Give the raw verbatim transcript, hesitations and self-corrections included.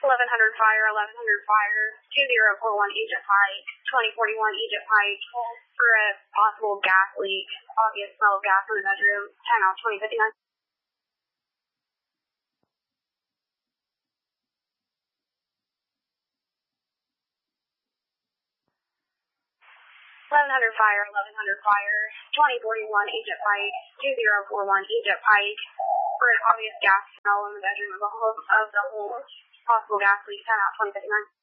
eleven hundred fire, eleven hundred fire, two zero four one Agent Pike, twenty forty-one Agent Pike, for a possible gas leak, obvious smell of gas in the bedroom, ten off twenty fifty-nine. eleven hundred fire, eleven hundred fire, twenty forty-one Agent Pike, two zero four one Agent Pike, for an obvious gas smell in the bedroom of the whole, of the whole possible gas leak, ten out twenty fifty-nine.